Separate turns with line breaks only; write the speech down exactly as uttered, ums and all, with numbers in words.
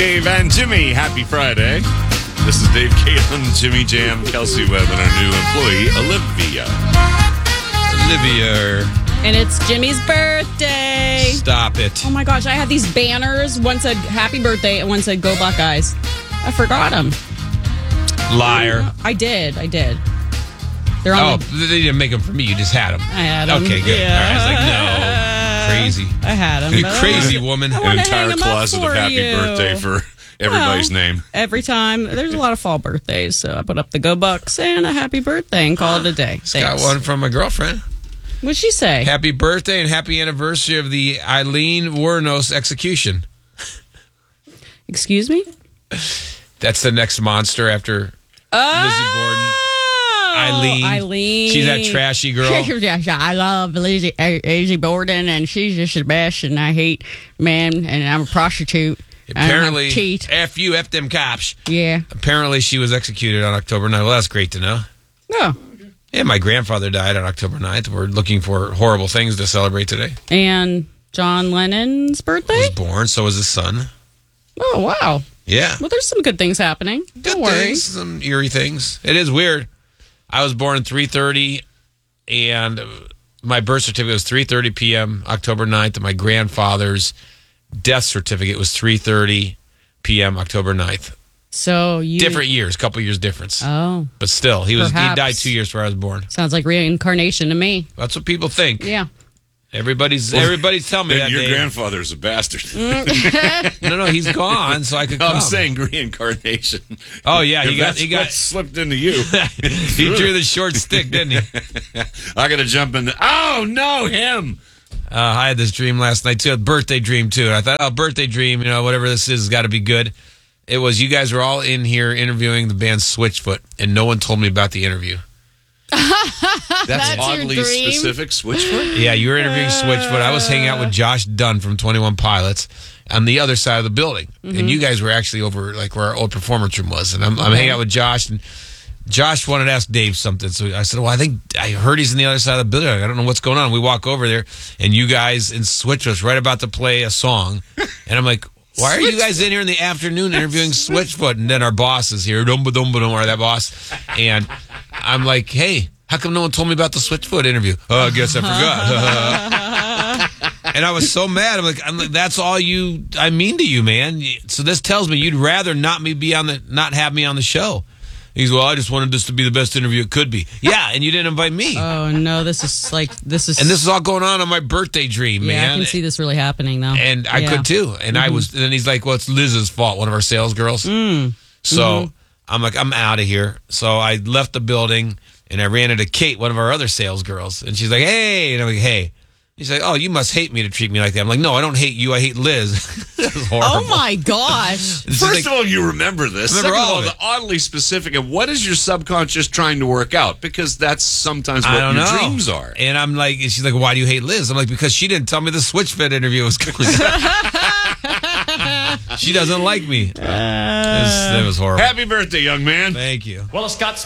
Dave and Jimmy. Happy Friday. This is Dave, Caitlin, Jimmy Jam, Kelsey Webb, and our new employee, Olivia.
Olivia.
And it's Jimmy's birthday.
Stop it.
Oh my gosh, I had these banners. One said happy birthday and one said go Buckeyes. I forgot them.
Liar.
I did. I did. They're on
Oh,
the,
they didn't make them for me. You just had them.
I had them.
Okay, good.
Yeah.
All right. I was like, no. Crazy.
I had them.
You crazy woman.
An entire closet of happy
you.
birthday for everybody's
Well,
name.
Every time. There's a lot of fall birthdays, so I put up the Go Bucks and a happy birthday and call it a day.
Just got one from my girlfriend.
What'd she say?
Happy birthday and happy anniversary of the Eileen Wuornos execution.
Excuse me?
That's the next monster after
Oh,
Lizzie Borden. Eileen.
Eileen.
She's that trashy girl.
I love Lizzie, Lizzie Borden, and she's just the best, and I hate men, and I'm a prostitute.
Apparently,
and I cheat.
F you, F them cops.
Yeah.
Apparently, she was executed on October ninth. Well, that's great to know.
Oh.
Yeah, my grandfather died on October ninth. We're looking for horrible things to celebrate today.
And John Lennon's birthday?
He was born, so was his son.
Oh, wow.
Yeah.
Well, there's some good things happening.
Good
Don't worry.
things, some eerie things. It is weird. I was born at three thirty, and my birth certificate was three thirty p.m. October ninth, and my grandfather's death certificate was three thirty p.m. October ninth.
So you...
Different years, couple years difference.
Oh.
But still, he was he
Perhaps.
died two years before I was born.
Sounds like reincarnation to me.
That's what people think.
Yeah.
Everybody's everybody's telling me
Then
that.
your
Dave.
grandfather's a bastard.
No, no, he's gone, so I could come.
I'm saying reincarnation.
Oh yeah, he
If
got
that's
he got
what slipped into you.
he drew the short stick, didn't he?
I got to jump in. The, oh no, him.
Uh, I had this dream last night too, a birthday dream too. And I thought, oh, birthday dream, you know, whatever this is, has got to be good. It was you guys were all in here interviewing the band Switchfoot, and no one told me about the interview.
That's,
That's your
oddly
dream?
specific. Switchfoot.
Yeah, you were interviewing Switchfoot. I was hanging out with Josh Dunn from twenty-one Pilots on the other side of the building, and you guys were actually over like where our old performance room was. And I'm, I'm hanging out with Josh, and Josh wanted to ask Dave something. So I said, well, I think I heard he's on the other side of the building. I don't know what's going on. We walk over there, and you guys in Switchfoot's right about to play a song, and I'm like, why are you guys in here in the afternoon interviewing Switchfoot? And then our boss is here, dumba dumba dumba, that boss, and I'm like, hey, how come no one told me about the Switchfoot interview? Oh, I guess I forgot. And I was so mad. I'm like, I'm like, that's all you I mean to you, man. So this tells me you'd rather not me be on the not have me on the show. He's well, I just wanted this to be the best interview it could be. Yeah, and you didn't invite me.
Oh, no, this is like, this is...
And this is all going on on my birthday dream,
yeah,
man.
I can see this really happening, though.
And I
Yeah.
could too. And I was. And then he's like, "Well, it's Liz's fault. One of our sales girls."
Mm.
So
Mm-hmm.
I'm like, "I'm out of here." So I left the building and I ran into Kate, one of our other sales girls, and she's like, "Hey," and I'm like, "Hey." He's like, "Oh, you must hate me to treat me like that." I'm like, "No, I don't hate you. I hate Liz." That was horrible.
Oh, my gosh.
It's
First
like-
of all, you remember this.
Remember
Second of
all
all,
of
the
it.
oddly specific. And what is your subconscious trying to work out? Because that's sometimes
I
what
don't
your
know.
dreams are.
And I'm like, and she's like, "Why do you hate Liz?" I'm like, "Because she didn't tell me the Switchfoot interview was going." She doesn't like me. It was, it was horrible.
Happy birthday, young man.
Thank you.
Well, it's got